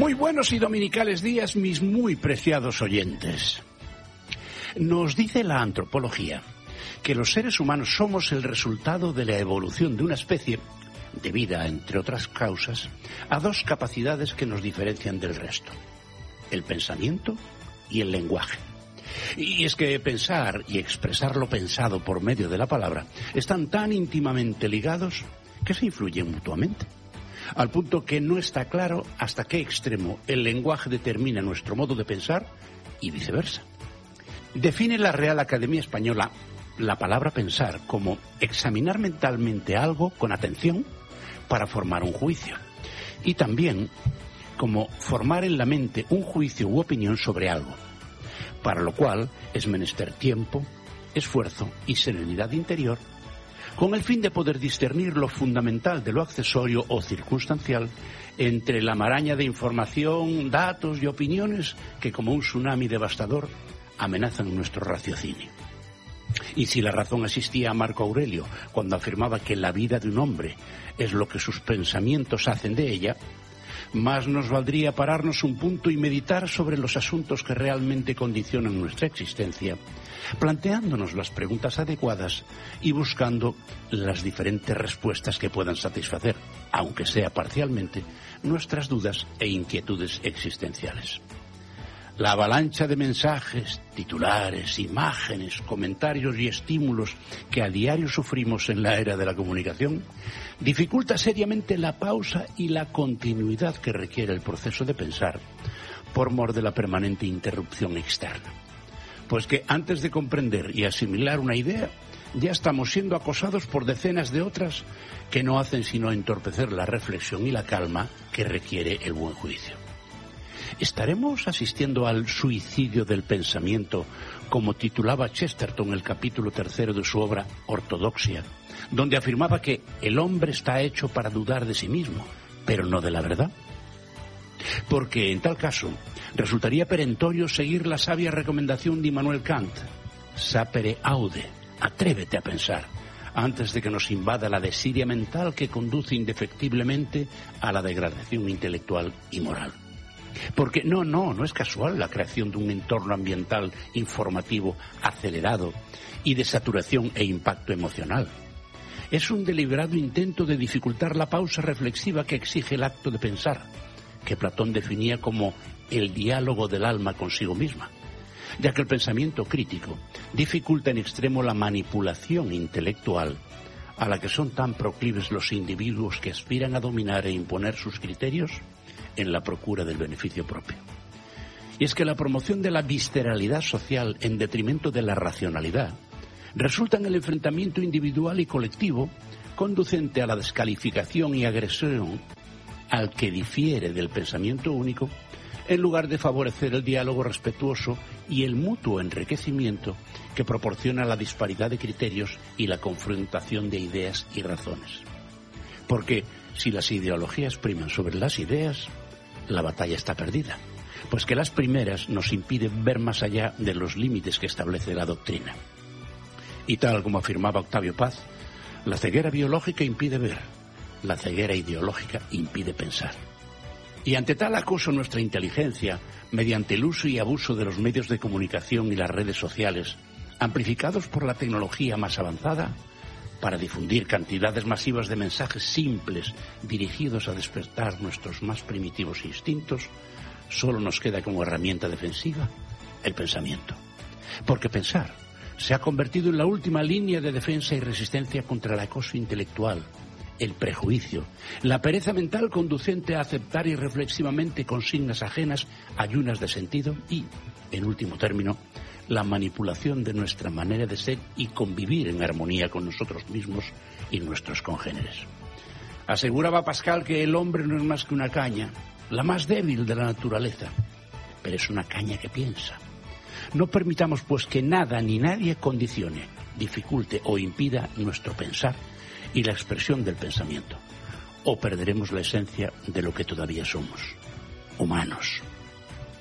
Muy buenos y dominicales días, mis muy preciados oyentes. Nos dice la antropología que los seres humanos somos el resultado de la evolución de una especie, debida, entre otras causas, a dos capacidades que nos diferencian del resto: el pensamiento y el lenguaje. Y es que pensar y expresar lo pensado por medio de la palabra están tan íntimamente ligados que se influyen mutuamente, al punto que no está claro hasta qué extremo el lenguaje determina nuestro modo de pensar y viceversa. Define la Real Academia Española la palabra pensar como examinar mentalmente algo con atención para formar un juicio, y también como formar en la mente un juicio u opinión sobre algo, para lo cual es menester tiempo, esfuerzo y serenidad interior, con el fin de poder discernir lo fundamental de lo accesorio o circunstancial entre la maraña de información, datos y opiniones que, como un tsunami devastador, amenazan nuestro raciocinio. Y si la razón asistía a Marco Aurelio cuando afirmaba que la vida de un hombre es lo que sus pensamientos hacen de ella, más nos valdría pararnos un punto y meditar sobre los asuntos que realmente condicionan nuestra existencia, planteándonos las preguntas adecuadas y buscando las diferentes respuestas que puedan satisfacer, aunque sea parcialmente, nuestras dudas e inquietudes existenciales. La avalancha de mensajes, titulares, imágenes, comentarios y estímulos que a diario sufrimos en la era de la comunicación dificulta seriamente la pausa y la continuidad que requiere el proceso de pensar por mor de la permanente interrupción externa. Pues que antes de comprender y asimilar una idea, ya estamos siendo acosados por decenas de otras que no hacen sino entorpecer la reflexión y la calma que requiere el buen juicio. ¿Estaremos asistiendo al suicidio del pensamiento, como titulaba Chesterton el capítulo 3 de su obra Ortodoxia, donde afirmaba que el hombre está hecho para dudar de sí mismo, pero no de la verdad? Porque en tal caso resultaría perentorio seguir la sabia recomendación de Immanuel Kant: sapere aude, atrévete a pensar, antes de que nos invada la desidia mental que conduce indefectiblemente a la degradación intelectual y moral. Porque no es casual la creación de un entorno ambiental informativo acelerado y de saturación e impacto emocional. Es un deliberado intento de dificultar la pausa reflexiva que exige el acto de pensar, que Platón definía como el diálogo del alma consigo misma, ya que el pensamiento crítico dificulta en extremo la manipulación intelectual a la que son tan proclives los individuos que aspiran a dominar e imponer sus criterios en la procura del beneficio propio. Y es que la promoción de la visceralidad social en detrimento de la racionalidad resulta en el enfrentamiento individual y colectivo conducente a la descalificación y agresión al que difiere del pensamiento único, en lugar de favorecer el diálogo respetuoso y el mutuo enriquecimiento que proporciona la disparidad de criterios y la confrontación de ideas y razones. Porque si las ideologías priman sobre las ideas, la batalla está perdida, pues que las primeras nos impiden ver más allá de los límites que establece la doctrina. Y tal como afirmaba Octavio Paz, la ceguera biológica impide ver, la ceguera ideológica impide pensar. Y ante tal acoso a nuestra inteligencia, mediante el uso y abuso de los medios de comunicación y las redes sociales, amplificados por la tecnología más avanzada, para difundir cantidades masivas de mensajes simples dirigidos a despertar nuestros más primitivos instintos, solo nos queda como herramienta defensiva el pensamiento. Porque pensar se ha convertido en la última línea de defensa y resistencia contra el acoso intelectual, el prejuicio, la pereza mental conducente a aceptar irreflexivamente consignas ajenas, ayunas de sentido y, en último término, la manipulación de nuestra manera de ser y convivir en armonía con nosotros mismos y nuestros congéneres. Aseguraba Pascal que el hombre no es más que una caña, la más débil de la naturaleza, pero es una caña que piensa. No permitamos, pues, que nada ni nadie condicione, dificulte o impida nuestro pensar y la expresión del pensamiento, o perderemos la esencia de lo que todavía somos, humanos.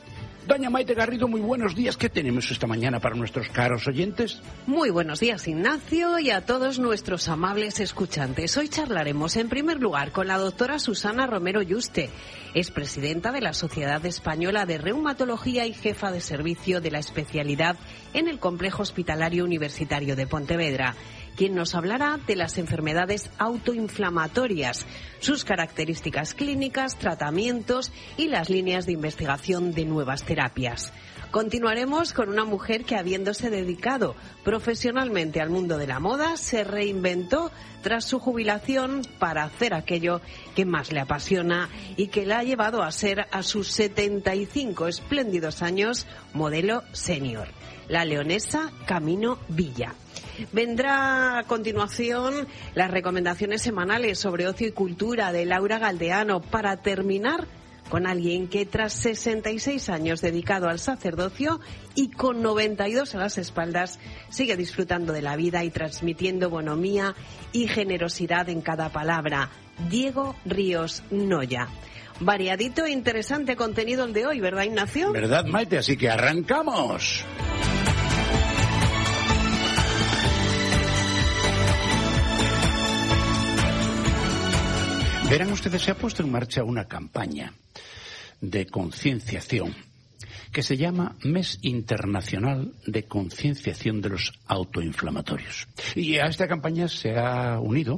Doña Maite Garrido, muy buenos días. ¿Qué tenemos esta mañana para nuestros caros oyentes? Muy buenos días, Ignacio, y a todos nuestros amables escuchantes. Hoy charlaremos, en primer lugar, con la doctora Susana Romero Yuste. Es presidenta de la Sociedad Española de Reumatología y jefa de servicio de la especialidad en el Complejo Hospitalario Universitario de Pontevedra, quien nos hablará de las enfermedades autoinflamatorias, sus características clínicas, tratamientos y las líneas de investigación de nuevas terapias. Continuaremos con una mujer que, habiéndose dedicado profesionalmente al mundo de la moda, se reinventó tras su jubilación para hacer aquello que más le apasiona y que la ha llevado a ser, a sus 75 espléndidos años, modelo senior, la leonesa Camino Villa. Vendrá a continuación las recomendaciones semanales sobre ocio y cultura de Laura Galdeano, para terminar con alguien que tras 66 años dedicado al sacerdocio y con 92 a las espaldas sigue disfrutando de la vida y transmitiendo bonomía y generosidad en cada palabra. Diego Ríos Noya. Variadito e interesante contenido el de hoy, ¿verdad, Ignacio? ¿Verdad, Maite? Así que arrancamos. Verán ustedes, se ha puesto en marcha una campaña de concienciación que se llama Mes Internacional de Concienciación de los Autoinflamatorios. Y a esta campaña se ha unido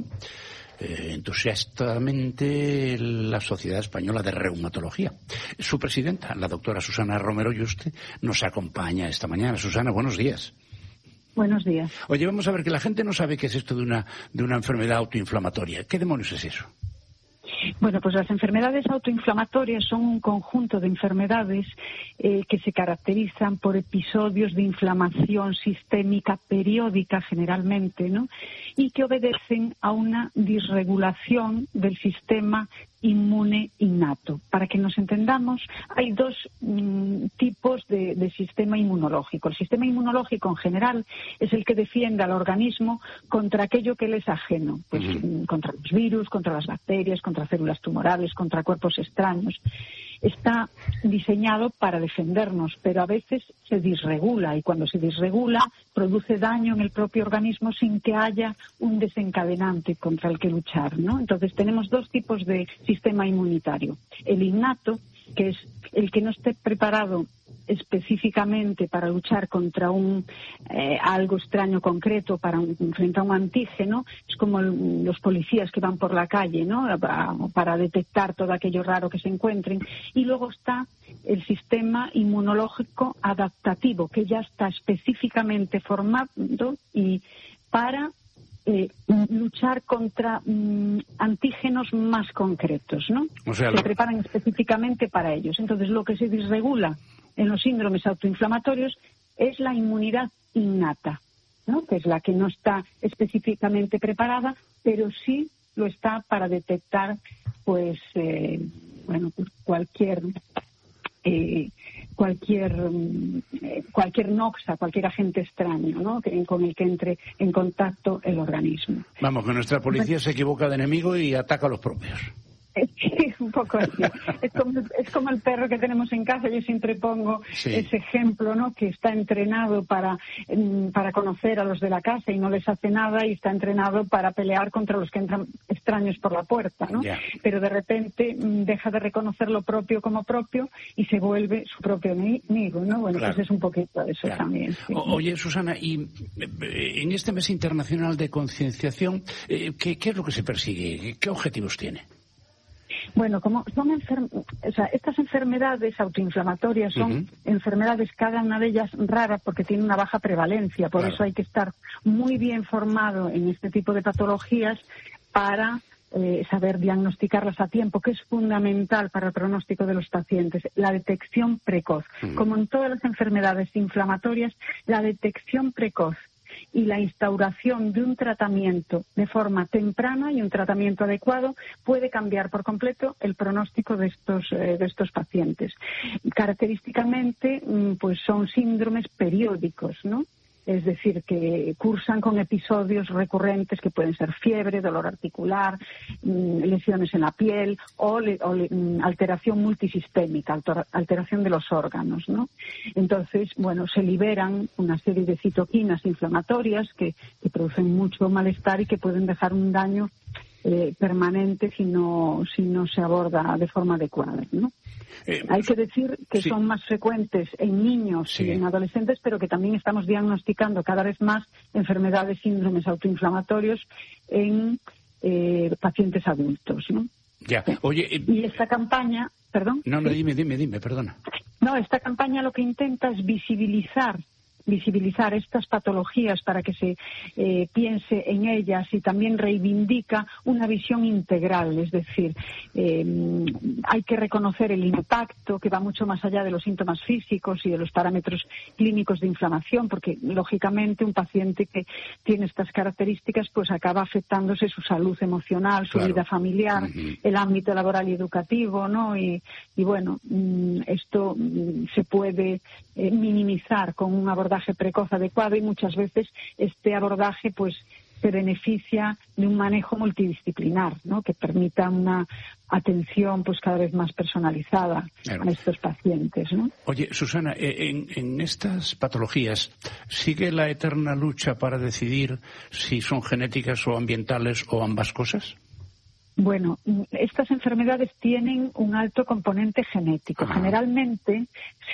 entusiastamente la Sociedad Española de Reumatología. Su presidenta, la doctora Susana Romero Yuste, nos acompaña esta mañana. Susana, buenos días. Buenos días. Oye, vamos a ver, que la gente no sabe qué es esto de una enfermedad autoinflamatoria. ¿Qué demonios es eso? Bueno, pues las enfermedades autoinflamatorias son un conjunto de enfermedades que se caracterizan por episodios de inflamación sistémica periódica generalmente, ¿no? Y que obedecen a una disregulación del sistema inmune innato. Para que nos entendamos, hay dos tipos de sistema inmunológico. El sistema inmunológico en general es el que defiende al organismo contra aquello que le es ajeno, pues contra los virus, contra las bacterias, contra células tumorales, contra cuerpos extraños. Está diseñado para defendernos, pero a veces se disregula, y cuando se disregula produce daño en el propio organismo sin que haya un desencadenante contra el que luchar, ¿no? Entonces tenemos dos tipos de sistema inmunitario. El innato, que es el que no esté preparado específicamente para luchar contra algo extraño concreto, frente a un antígeno. Es como los policías que van por la calle, ¿no? Para detectar todo aquello raro que se encuentren. Y luego está el sistema inmunológico adaptativo, que ya está específicamente formado y para luchar contra antígenos más concretos, ¿no? O sea, se preparan específicamente para ellos. Entonces, lo que se disregula en los síndromes autoinflamatorios es la inmunidad innata, ¿no? Que es la que no está específicamente preparada, pero sí lo está para detectar, pues cualquier noxa, cualquier agente extraño, ¿no? Con el que entre en contacto el organismo. Vamos, que nuestra policía se equivoca de enemigo y ataca a los propios. Sí, un poco así. Es como el perro que tenemos en casa. Yo siempre pongo ese ejemplo, ¿no? Que está entrenado para conocer a los de la casa y no les hace nada, y está entrenado para pelear contra los que entran extraños por la puerta, ¿no? Yeah. Pero de repente deja de reconocer lo propio como propio y se vuelve su propio enemigo, ¿no? Bueno, claro. Pues es un poquito de eso también. Sí. Oye, Susana, y en este mes internacional de concienciación, ¿qué es lo que se persigue? ¿Qué objetivos tiene? Bueno, como son estas enfermedades autoinflamatorias son enfermedades, cada una de ellas rara porque tiene una baja prevalencia. Por eso hay que estar muy bien formado en este tipo de patologías para saber diagnosticarlas a tiempo, que es fundamental para el pronóstico de los pacientes. La detección precoz. Como en todas las enfermedades inflamatorias, la detección precoz y la instauración de un tratamiento de forma temprana y un tratamiento adecuado puede cambiar por completo el pronóstico de estos pacientes. Característicamente, pues son síndromes periódicos, ¿no? Es decir, que cursan con episodios recurrentes que pueden ser fiebre, dolor articular, lesiones en la piel o alteración multisistémica, alteración de los órganos, ¿no? Entonces, bueno, se liberan una serie de citoquinas inflamatorias que producen mucho malestar y que pueden dejar un daño permanente si no se aborda de forma adecuada, ¿no? Hay que decir que son más frecuentes en niños y en adolescentes, pero que también estamos diagnosticando cada vez más enfermedades, síndromes autoinflamatorios en pacientes adultos, ¿no? Ya. Oye, y esta campaña, perdón. No, dime, perdona. No, esta campaña lo que intenta es visibilizar estas patologías para que se piense en ellas y también reivindica una visión integral, es decir, hay que reconocer el impacto que va mucho más allá de los síntomas físicos y de los parámetros clínicos de inflamación, porque lógicamente un paciente que tiene estas características pues acaba afectándose su salud emocional, su vida familiar, el ámbito laboral y educativo, ¿no? Y bueno, esto se puede minimizar con un abordaje precoz adecuado, y muchas veces este abordaje pues se beneficia de un manejo multidisciplinar, ¿no? Que permita una atención pues cada vez más personalizada a estos pacientes, ¿no? Oye, Susana, en estas patologías ¿sigue la eterna lucha para decidir si son genéticas o ambientales o ambas cosas? Bueno, estas enfermedades tienen un alto componente genético. Generalmente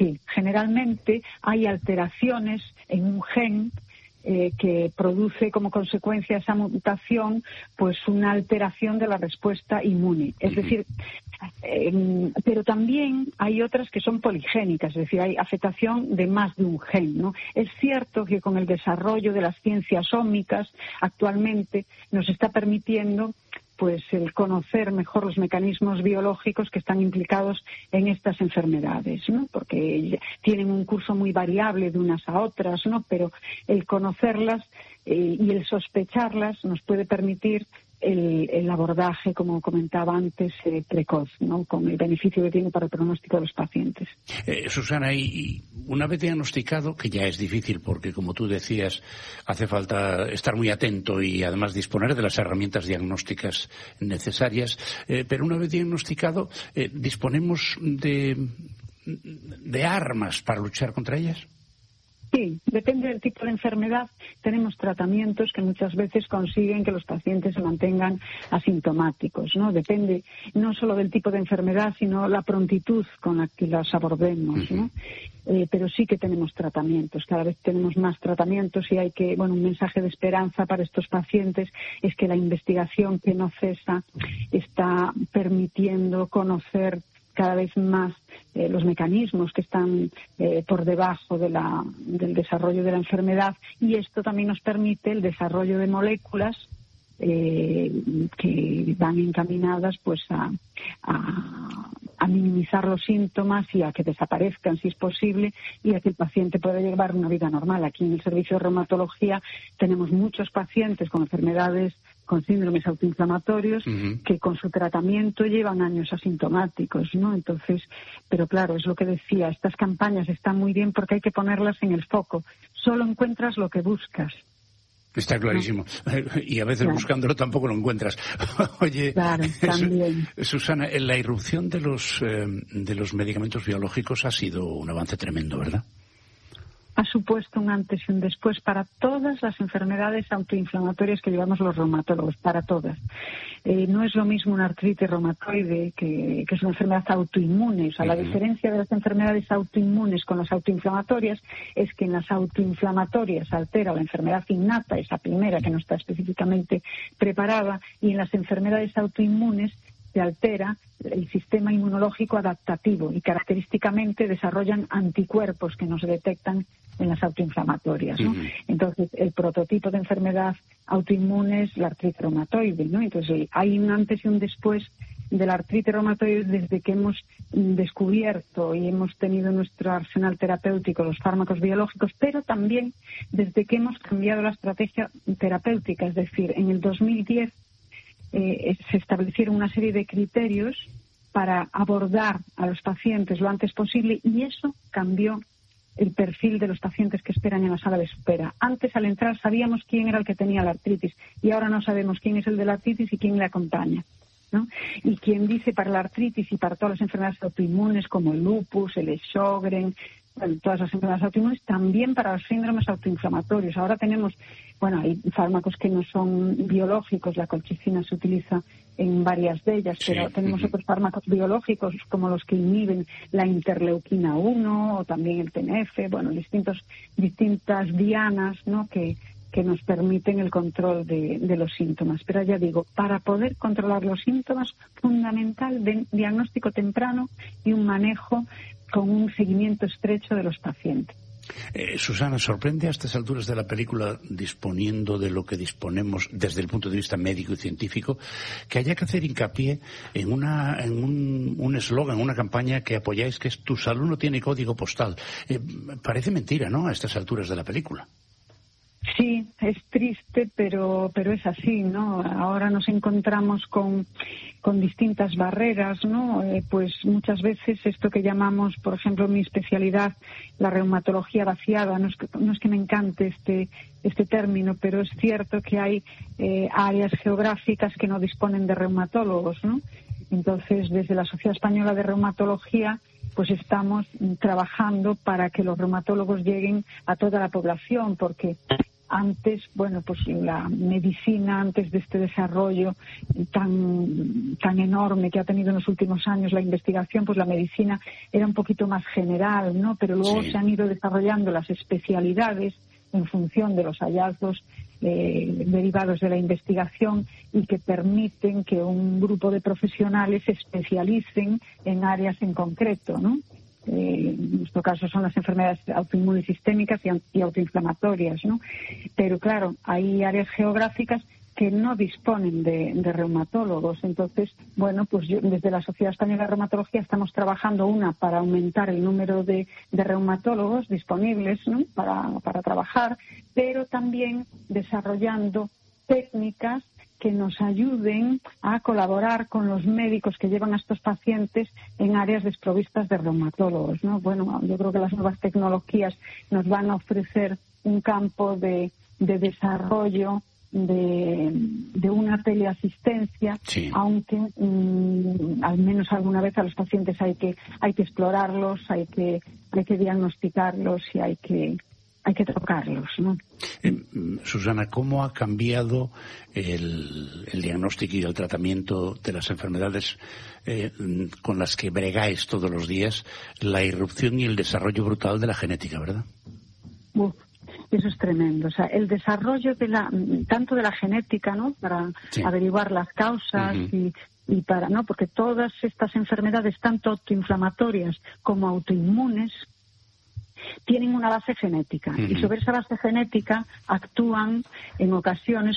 hay alteraciones en un gen que produce como consecuencia esa mutación pues una alteración de la respuesta inmune. Es decir, pero también hay otras que son poligénicas, es decir, hay afectación de más de un gen, ¿no? Es cierto que con el desarrollo de las ciencias ómicas actualmente nos está permitiendo pues el conocer mejor los mecanismos biológicos que están implicados en estas enfermedades, ¿no? Porque tienen un curso muy variable de unas a otras, ¿no? Pero el conocerlas y el sospecharlas nos puede permitir el abordaje, como comentaba antes, precoz, ¿no? Con el beneficio que tiene para el pronóstico de los pacientes. Susana, y una vez diagnosticado, que ya es difícil porque, como tú decías, hace falta estar muy atento y además disponer de las herramientas diagnósticas necesarias, pero una vez diagnosticado, ¿disponemos de armas para luchar contra ellas? Sí, depende del tipo de enfermedad. Tenemos tratamientos que muchas veces consiguen que los pacientes se mantengan asintomáticos, ¿no? Depende no solo del tipo de enfermedad, sino la prontitud con la que las abordemos, ¿no? Pero sí que tenemos tratamientos, cada vez tenemos más tratamientos y un mensaje de esperanza para estos pacientes es que la investigación que no cesa está permitiendo conocer cada vez más los mecanismos que están por debajo del desarrollo de la enfermedad, y esto también nos permite el desarrollo de moléculas que van encaminadas pues a minimizar los síntomas y a que desaparezcan si es posible y a que el paciente pueda llevar una vida normal. Aquí en el servicio de reumatología tenemos muchos pacientes con enfermedades, con síndromes autoinflamatorios que con su tratamiento llevan años asintomáticos, ¿no? Entonces, pero claro, es lo que decía, estas campañas están muy bien porque hay que ponerlas en el foco. Solo encuentras lo que buscas. Está clarísimo. Y a veces buscándolo tampoco lo encuentras. Oye, también. Susana, la irrupción de los medicamentos biológicos ha sido un avance tremendo, ¿verdad? Ha supuesto un antes y un después para todas las enfermedades autoinflamatorias que llevamos los reumatólogos, para todas. No es lo mismo una artritis reumatoide, que es una enfermedad autoinmune. O sea, la diferencia de las enfermedades autoinmunes con las autoinflamatorias es que en las autoinflamatorias altera la enfermedad innata, esa primera que no está específicamente preparada, y en las enfermedades autoinmunes se altera el sistema inmunológico adaptativo y característicamente desarrollan anticuerpos que no se detectan en las autoinflamatorias, ¿no? Entonces, el prototipo de enfermedad autoinmune es la artritis reumatoide, ¿no? Entonces, hay un antes y un después de la artritis reumatoide desde que hemos descubierto y hemos tenido en nuestro arsenal terapéutico los fármacos biológicos, pero también desde que hemos cambiado la estrategia terapéutica. Es decir, en el 2010 se establecieron una serie de criterios para abordar a los pacientes lo antes posible y eso cambió el perfil de los pacientes que esperan en la sala de espera. Antes, al entrar, sabíamos quién era el que tenía la artritis y ahora no sabemos quién es el de la artritis y quién le acompaña, ¿no? Y quien dice para la artritis y para todas las enfermedades autoinmunes como el lupus, el Sjögren, bueno, todas las enfermedades autoinmunes, también para los síndromes autoinflamatorios. Ahora tenemos, hay fármacos que no son biológicos, la colchicina se utiliza en varias de ellas, pero tenemos otros fármacos biológicos como los que inhiben la interleuquina 1 o también el TNF, distintas dianas, ¿no?, que nos permiten el control de los síntomas. Pero ya digo, para poder controlar los síntomas, fundamental diagnóstico temprano y un manejo con un seguimiento estrecho de los pacientes. Susana, ¿sorprende a estas alturas de la película, disponiendo de lo que disponemos desde el punto de vista médico y científico, que haya que hacer hincapié en un eslogan, una campaña que apoyáis, que es "Tu salud no tiene código postal"? Parece mentira, ¿no?, a estas alturas de la película. Sí, es triste, pero es así, ¿no? Ahora nos encontramos con distintas barreras, ¿no? Pues muchas veces esto que llamamos, por ejemplo, mi especialidad, la reumatología vaciada, no es que me encante este término, pero es cierto que hay áreas geográficas que no disponen de reumatólogos, ¿no? Entonces, desde la Sociedad Española de Reumatología, pues estamos trabajando para que los reumatólogos lleguen a toda la población, porque antes, pues la medicina, antes de este desarrollo tan enorme que ha tenido en los últimos años la investigación, pues la medicina era un poquito más general, ¿no? Pero luego se han ido desarrollando las especialidades en función de los hallazgos derivados de la investigación y que permiten que un grupo de profesionales se especialicen en áreas en concreto, ¿no? En nuestro caso son las enfermedades autoinmunes sistémicas y autoinflamatorias, ¿no? Pero claro, hay áreas geográficas que no disponen de reumatólogos. Entonces, pues desde la Sociedad Española de Reumatología estamos trabajando para aumentar el número de reumatólogos disponibles, ¿no?, para trabajar, pero también desarrollando técnicas que nos ayuden a colaborar con los médicos que llevan a estos pacientes en áreas desprovistas de reumatólogos, ¿no? Yo creo que las nuevas tecnologías nos van a ofrecer un campo de desarrollo de una teleasistencia, aunque al menos alguna vez a los pacientes hay que explorarlos, hay que diagnosticarlos y hay que tocarlos, ¿no? Susana, ¿cómo ha cambiado el diagnóstico y el tratamiento de las enfermedades con las que bregáis todos los días, la irrupción y el desarrollo brutal de la genética, verdad? Eso es tremendo. O sea, el desarrollo tanto de la genética, ¿no?, para averiguar las causas y para, ¿no?, porque todas estas enfermedades, tanto autoinflamatorias como autoinmunes, tienen una base genética y sobre esa base genética actúan en ocasiones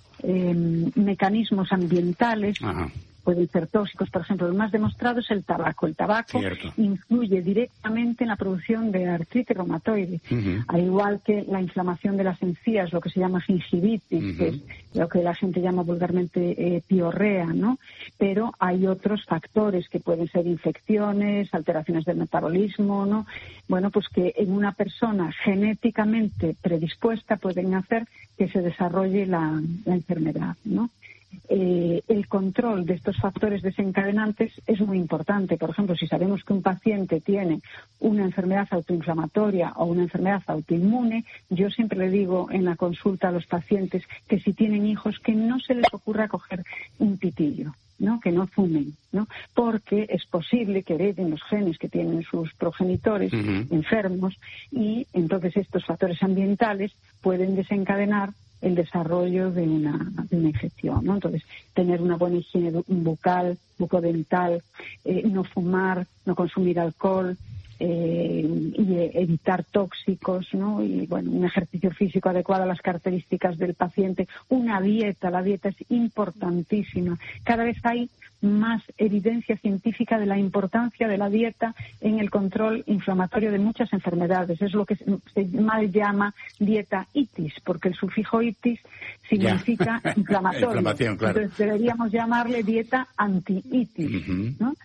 mecanismos ambientales. Pueden ser tóxicos, por ejemplo, el más demostrado es el tabaco. El tabaco influye directamente en la producción de artritis reumatoide, al igual que la inflamación de las encías, lo que se llama gingivitis, que es lo que la gente llama vulgarmente piorrea, ¿no? Pero hay otros factores que pueden ser infecciones, alteraciones del metabolismo, ¿no? Pues que en una persona genéticamente predispuesta pueden hacer que se desarrolle la enfermedad, ¿no? El control de estos factores desencadenantes es muy importante. Por ejemplo, si sabemos que un paciente tiene una enfermedad autoinflamatoria o una enfermedad autoinmune, yo siempre le digo en la consulta a los pacientes que si tienen hijos, que no se les ocurra coger un pitillo, ¿no?, que no fumen, ¿no?, porque es posible que hereden los genes que tienen sus progenitores enfermos y entonces estos factores ambientales pueden desencadenar el desarrollo de una infección, ¿no? Entonces, tener una buena higiene bucal, bucodental, no fumar, no consumir alcohol, y evitar tóxicos, ¿no? Y un ejercicio físico adecuado a las características del paciente, la dieta es importantísima. Cada vez hay más evidencia científica de la importancia de la dieta en el control inflamatorio de muchas enfermedades. Es lo que se mal llama dieta itis, porque el sufijo itis significa inflamatorio. Inflamación, claro. Entonces deberíamos llamarle dieta anti-itis, ¿no?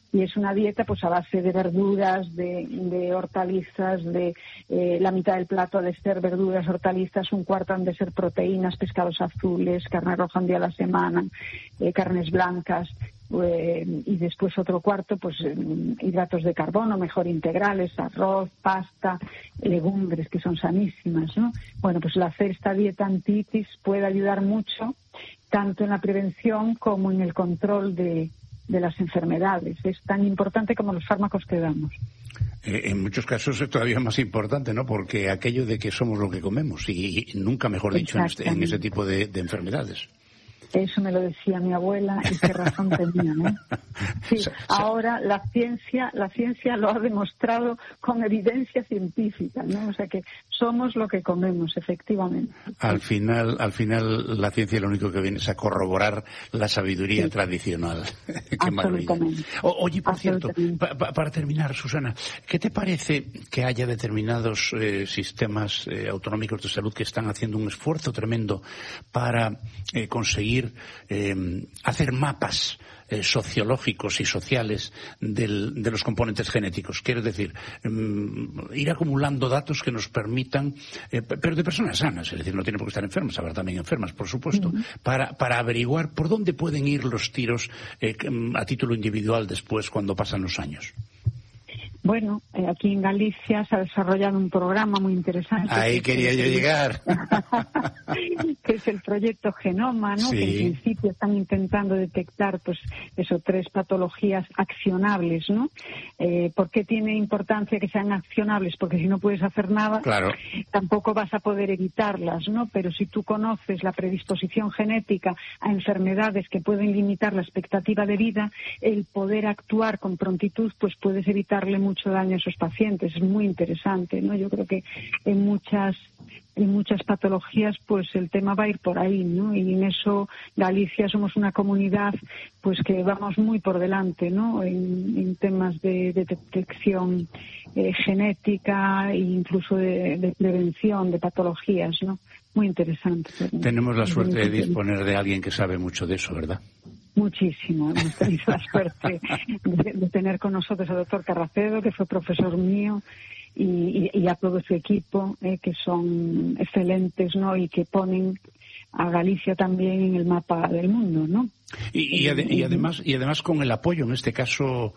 Y es una dieta pues a base de verduras, de hortalizas, de la mitad del plato ha de ser verduras, hortalizas, un cuarto han de ser proteínas, pescados azules, carne roja un día a la semana, carnes blancas, y después otro cuarto pues hidratos de carbono, mejor integrales, arroz, pasta, legumbres que son sanísimas, ¿no? Bueno, pues el hacer esta dieta anti-ITIS puede ayudar mucho tanto en la prevención como en el control de las enfermedades. Es tan importante como los fármacos que damos. En muchos casos es todavía más importante, ¿no? Porque aquello de que somos lo que comemos, y nunca mejor dicho en ese tipo de enfermedades. Eso me lo decía mi abuela y qué razón tenía, ¿no? Sí, ahora la ciencia lo ha demostrado con evidencia científica, ¿no? O sea que somos lo que comemos, efectivamente. Al final la ciencia lo único que viene es a corroborar la sabiduría tradicional. Qué maravilla. Oye, por cierto, para terminar, Susana, ¿qué te parece que haya determinados sistemas autonómicos de salud que están haciendo un esfuerzo tremendo para conseguir hacer mapas sociológicos y sociales de los componentes genéticos? Quiero decir, ir acumulando datos que nos permitan, pero de personas sanas, es decir, no tienen por qué estar enfermas, habrá también enfermas, por supuesto, para averiguar por dónde pueden ir los tiros a título individual después cuando pasan los años. Bueno, aquí en Galicia se ha desarrollado un programa muy interesante. Ahí quería yo llegar. Que es el proyecto Genoma, ¿no? Sí. Que en principio están intentando detectar, pues, 3 patologías accionables, ¿no? ¿Por qué tiene importancia que sean accionables? Porque si no puedes hacer nada, claro, tampoco vas a poder evitarlas, ¿no? Pero si tú conoces la predisposición genética a enfermedades que pueden limitar la expectativa de vida, el poder actuar con prontitud, pues puedes evitarle mucho daño a esos pacientes. Es muy interesante, ¿no? Yo creo que en muchas patologías pues el tema va a ir por ahí, ¿no? Y en eso Galicia somos una comunidad pues que vamos muy por delante, ¿no? En temas de detección genética e incluso de prevención de patologías, ¿no? Muy interesante. Tenemos la suerte de disponer de alguien que sabe mucho de eso, ¿verdad? Muchísimo. Hemos tenido la suerte de tener con nosotros al doctor Carracedo, que fue profesor mío, y a todo su equipo, que son excelentes, ¿no? Y que ponen a Galicia también en el mapa del mundo, ¿no? Y además con el apoyo, en este caso...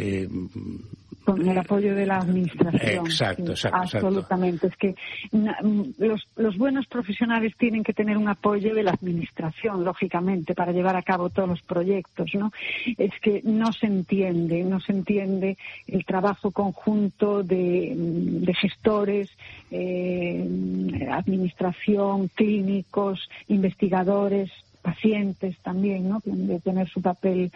con el apoyo de la administración. Exacto. Absolutamente. Es que los buenos profesionales tienen que tener un apoyo de la administración, lógicamente, para llevar a cabo todos los proyectos, ¿no? Es que no se entiende el trabajo conjunto de gestores, administración, clínicos, investigadores, pacientes también, ¿no? De tener su papel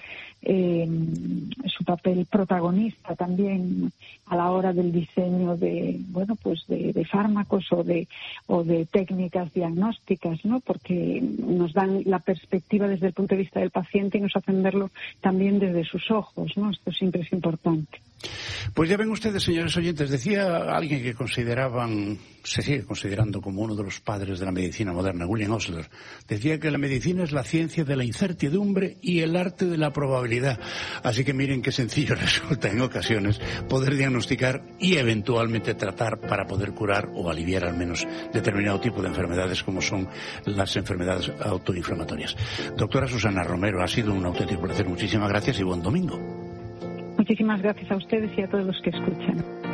protagonista también a la hora del diseño de fármacos o de técnicas diagnósticas, ¿no? Porque nos dan la perspectiva desde el punto de vista del paciente y nos hacen verlo también desde sus ojos, ¿no? Esto siempre es importante. Pues ya ven ustedes, señores oyentes, decía alguien que se sigue considerando como uno de los padres de la medicina moderna, William Osler, decía que la medicina es la ciencia de la incertidumbre y el arte de la probabilidad. Así que miren qué sencillo resulta en ocasiones poder diagnosticar y eventualmente tratar para poder curar o aliviar al menos determinado tipo de enfermedades como son las enfermedades autoinflamatorias. Doctora Susana Romero, ha sido un auténtico placer. Muchísimas gracias y buen domingo. Muchísimas gracias a ustedes y a todos los que escuchan.